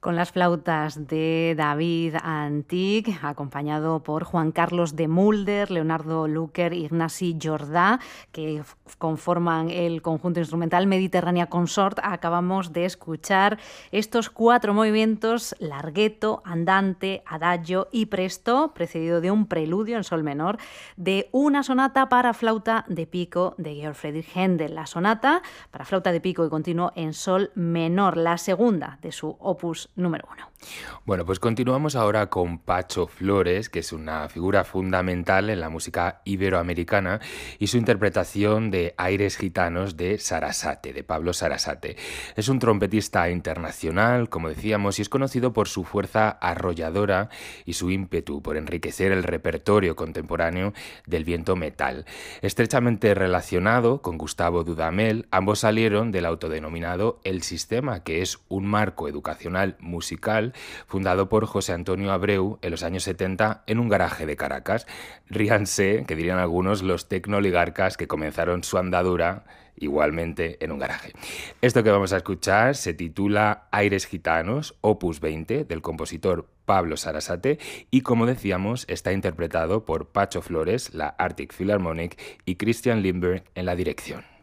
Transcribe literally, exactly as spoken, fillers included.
Con las flautas de David Antic, acompañado por Juan Carlos de Mulder, Leonardo Lucker, Ignasi Jordà, que f- conforman el conjunto instrumental Mediterránea Consort, acabamos de escuchar estos cuatro movimientos: larghetto, andante, adagio y presto, precedido de un preludio en sol menor, de una sonata para flauta de pico de Georg Friedrich Händel. La sonata para flauta de pico y continuo en sol menor, la segunda de su opus número uno. Bueno, pues continuamos ahora con Pacho Flores, que es una figura fundamental en la música iberoamericana, y su interpretación de Aires Gitanos de Sarasate, de Pablo Sarasate. Es un trompetista internacional, como decíamos, y es conocido por su fuerza arrolladora y su ímpetu por enriquecer el repertorio contemporáneo del viento metal. Estrechamente relacionado con Gustavo Dudamel, ambos salieron del autodenominado El Sistema, que es un marco educacional musical fundado por José Antonio Abreu en los años setenta en un garaje de Caracas. Ríanse, que dirían algunos, los tecnooligarcas que comenzaron su andadura igualmente en un garaje. Esto que vamos a escuchar se titula Aires Gitanos, opus veinte, del compositor Pablo Sarasate, y como decíamos, está interpretado por Pacho Flores, la Arctic Philharmonic, y Christian Lindberg en la dirección.